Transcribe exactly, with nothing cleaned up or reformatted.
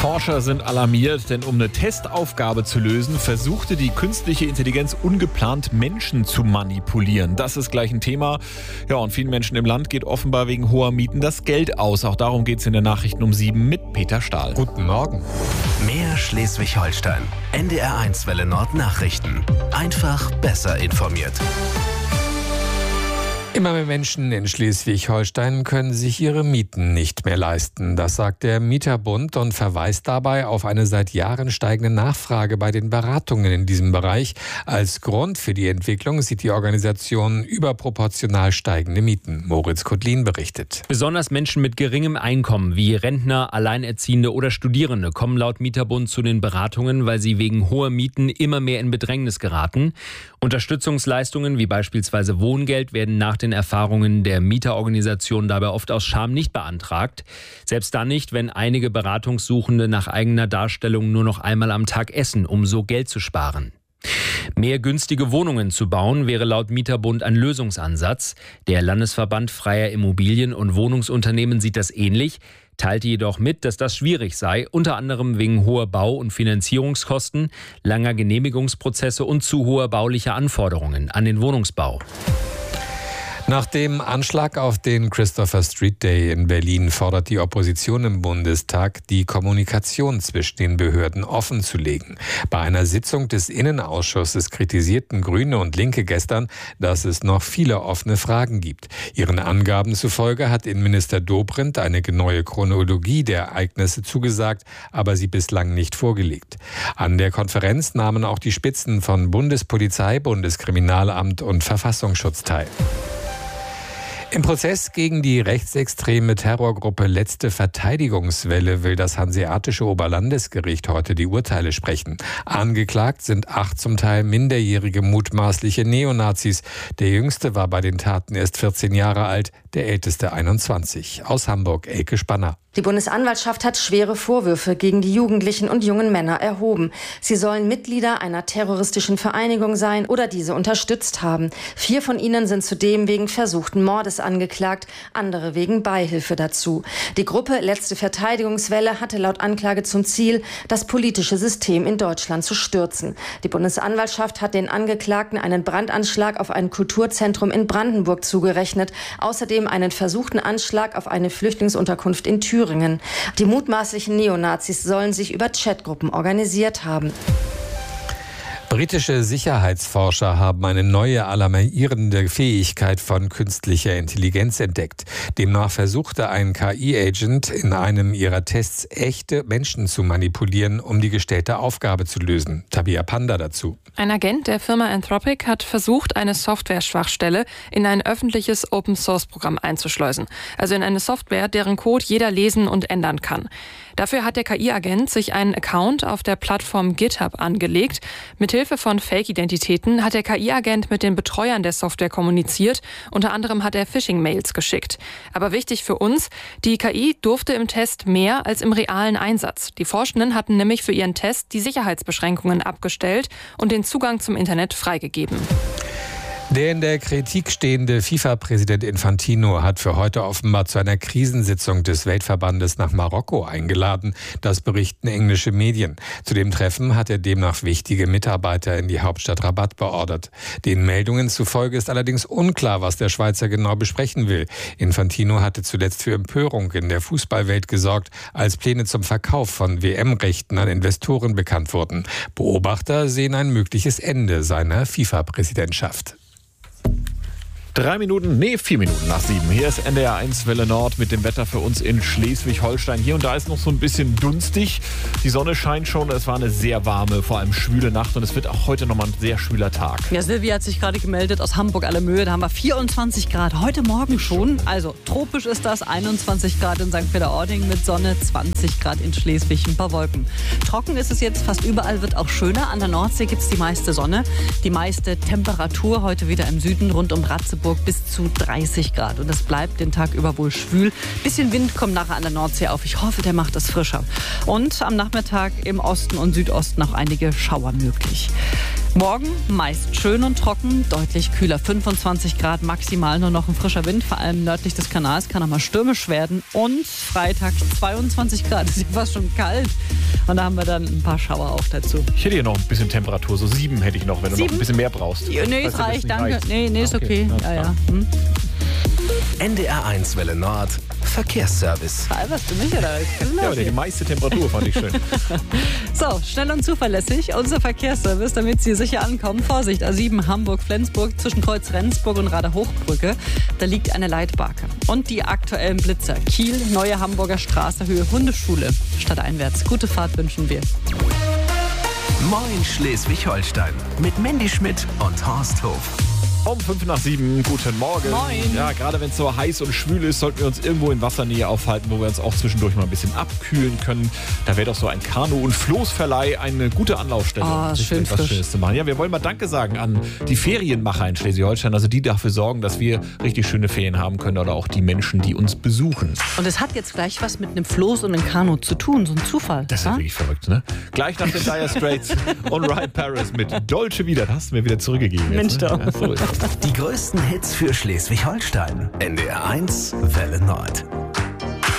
Forscher sind alarmiert, denn um eine Testaufgabe zu lösen, versuchte die künstliche Intelligenz ungeplant Menschen zu manipulieren. Das ist gleich ein Thema. Ja, und vielen Menschen im Land geht offenbar wegen hoher Mieten das Geld aus. Auch darum geht es in den Nachrichten um sieben mit Peter Stahl. Guten Morgen. Mehr Schleswig-Holstein. N D R eins Welle Nord Nachrichten. Einfach besser informiert. Immer mehr Menschen in Schleswig-Holstein können sich ihre Mieten nicht mehr leisten. Das sagt der Mieterbund und verweist dabei auf eine seit Jahren steigende Nachfrage bei den Beratungen in diesem Bereich. Als Grund für die Entwicklung sieht die Organisation überproportional steigende Mieten. Moritz Kotlin berichtet. Besonders Menschen mit geringem Einkommen wie Rentner, Alleinerziehende oder Studierende kommen laut Mieterbund zu den Beratungen, weil sie wegen hoher Mieten immer mehr in Bedrängnis geraten. Unterstützungsleistungen wie beispielsweise Wohngeld werden nach den Erfahrungen der Mieterorganisation dabei oft aus Scham nicht beantragt. Selbst dann nicht, wenn einige Beratungssuchende nach eigener Darstellung nur noch einmal am Tag essen, um so Geld zu sparen. Mehr günstige Wohnungen zu bauen, wäre laut Mieterbund ein Lösungsansatz. Der Landesverband Freier Immobilien- und Wohnungsunternehmen sieht das ähnlich, teilte jedoch mit, dass das schwierig sei, unter anderem wegen hoher Bau- und Finanzierungskosten, langer Genehmigungsprozesse und zu hoher baulicher Anforderungen an den Wohnungsbau. Nach dem Anschlag auf den Christopher Street Day in Berlin fordert die Opposition im Bundestag, die Kommunikation zwischen den Behörden offenzulegen. Bei einer Sitzung des Innenausschusses kritisierten Grüne und Linke gestern, dass es noch viele offene Fragen gibt. Ihren Angaben zufolge hat Innenminister Dobrindt eine neue Chronologie der Ereignisse zugesagt, aber sie bislang nicht vorgelegt. An der Konferenz nahmen auch die Spitzen von Bundespolizei, Bundeskriminalamt und Verfassungsschutz teil. Im Prozess gegen die rechtsextreme Terrorgruppe Letzte Verteidigungswelle will das Hanseatische Oberlandesgericht heute die Urteile sprechen. Angeklagt sind acht zum Teil minderjährige mutmaßliche Neonazis. Der jüngste war bei den Taten erst vierzehn Jahre alt, der älteste einundzwanzig. Aus Hamburg, Elke Spanner. Die Bundesanwaltschaft hat schwere Vorwürfe gegen die Jugendlichen und jungen Männer erhoben. Sie sollen Mitglieder einer terroristischen Vereinigung sein oder diese unterstützt haben. Vier von ihnen sind zudem wegen versuchten Mordes angeklagt, andere wegen Beihilfe dazu. Die Gruppe Letzte Verteidigungswelle hatte laut Anklage zum Ziel, das politische System in Deutschland zu stürzen. Die Bundesanwaltschaft hat den Angeklagten einen Brandanschlag auf ein Kulturzentrum in Brandenburg zugerechnet, außerdem einen versuchten Anschlag auf eine Flüchtlingsunterkunft in Thüringen. Die mutmaßlichen Neonazis sollen sich über Chatgruppen organisiert haben. Britische Sicherheitsforscher haben eine neue alarmierende Fähigkeit von künstlicher Intelligenz entdeckt. Demnach versuchte ein K I-Agent in einem ihrer Tests echte Menschen zu manipulieren, um die gestellte Aufgabe zu lösen. Tabia Panda dazu. Ein Agent der Firma Anthropic hat versucht, eine Software-Schwachstelle in ein öffentliches Open-Source-Programm einzuschleusen. Also in eine Software, deren Code jeder lesen und ändern kann. Dafür hat der K I-Agent sich einen Account auf der Plattform GitHub angelegt. Mithilfe von Fake-Identitäten hat der K I-Agent mit den Betreuern der Software kommuniziert. Unter anderem hat er Phishing-Mails geschickt. Aber wichtig für uns, die K I durfte im Test mehr als im realen Einsatz. Die Forschenden hatten nämlich für ihren Test die Sicherheitsbeschränkungen abgestellt und den Zugang zum Internet freigegeben. Der in der Kritik stehende FIFA-Präsident Infantino hat für heute offenbar zu einer Krisensitzung des Weltverbandes nach Marokko eingeladen. Das berichten englische Medien. Zu dem Treffen hat er demnach wichtige Mitarbeiter in die Hauptstadt Rabat beordert. Den Meldungen zufolge ist allerdings unklar, was der Schweizer genau besprechen will. Infantino hatte zuletzt für Empörung in der Fußballwelt gesorgt, als Pläne zum Verkauf von W M-Rechten an Investoren bekannt wurden. Beobachter sehen ein mögliches Ende seiner FIFA-Präsidentschaft. Drei Minuten, nee, vier Minuten nach sieben. Hier ist N D R eins Welle Nord mit dem Wetter für uns in Schleswig-Holstein. Hier und da ist noch so ein bisschen dunstig. Die Sonne scheint schon. Es war eine sehr warme, vor allem schwüle Nacht. Und es wird auch heute nochmal ein sehr schwüler Tag. Ja, Silvia hat sich gerade gemeldet aus Hamburg-Allermöhe. Da haben wir vierundzwanzig Grad. Heute Morgen schon. Also tropisch ist das. einundzwanzig Grad in Sankt Peter-Ording mit Sonne. zwanzig Grad in Schleswig, ein paar Wolken. Trocken ist es jetzt fast überall, wird auch schöner. An der Nordsee gibt es die meiste Sonne. Die meiste Temperatur heute wieder im Süden rund um Ratzeburg bis zu dreißig Grad. Und es bleibt den Tag über wohl schwül. Bisschen Wind kommt nachher an der Nordsee auf. Ich hoffe, der macht es frischer. Und am Nachmittag im Osten und Südosten auch einige Schauer möglich. Morgen meist schön und trocken, deutlich kühler, fünfundzwanzig Grad maximal, nur noch ein frischer Wind, vor allem nördlich des Kanals kann auch mal stürmisch werden und Freitag zweiundzwanzig Grad, das ist ja fast schon kalt und da haben wir dann ein paar Schauer auch dazu. Ich hätte hier noch ein bisschen Temperatur, so sieben hätte ich noch, wenn du Sieben? noch ein bisschen mehr brauchst. Ja, nee, es reicht, danke. Reicht. Nee, nee, ist okay. okay. Ja, ja. Hm. N D R eins Welle Nord, Verkehrsservice. Weiberst du mich oder? Ja, aber die meiste Temperatur fand ich schön. So, schnell und zuverlässig, unser Verkehrsservice, damit Sie sicher ankommen. Vorsicht, A sieben Hamburg-Flensburg zwischen Kreuz Rendsburg und Rader-Hochbrücke. Da liegt eine Leitbarke. Und die aktuellen Blitzer. Kiel, Neue Hamburger Straße, Höhe Hundeschule. Stadteinwärts. Gute Fahrt wünschen wir. Moin Schleswig-Holstein mit Mandy Schmidt und Horst Hof. Um fünf nach sieben, guten Morgen. Moin. Ja, gerade wenn es so heiß und schwül ist, sollten wir uns irgendwo in Wassernähe aufhalten, wo wir uns auch zwischendurch mal ein bisschen abkühlen können. Da wäre doch so ein Kanu- und Floßverleih eine gute Anlaufstelle. Ah, um sich schön etwas frisch. Schönes zu machen. Ja, wir wollen mal Danke sagen an die Ferienmacher in Schleswig-Holstein, also die dafür sorgen, dass wir richtig schöne Ferien haben können oder auch die Menschen, die uns besuchen. Und es hat jetzt gleich was mit einem Floß und einem Kanu zu tun, so ein Zufall. Das ist ja wirklich verrückt, ne? Gleich nach den Dire Straits und Ryan Paris mit Dolce Vita. Das hast du mir wieder zurückgegeben. Jetzt, Mensch ne? doch. Ja, so ist das. Die größten Hits für Schleswig-Holstein. N D R eins Welle Nord.